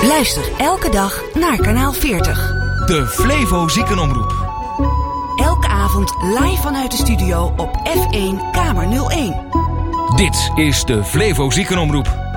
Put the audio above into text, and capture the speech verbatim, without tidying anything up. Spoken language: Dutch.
Luister elke dag naar kanaal veertig. De Flevo Ziekenomroep. Elke avond live vanuit de studio op F één Kamer nul één. Dit is de Flevo Ziekenomroep.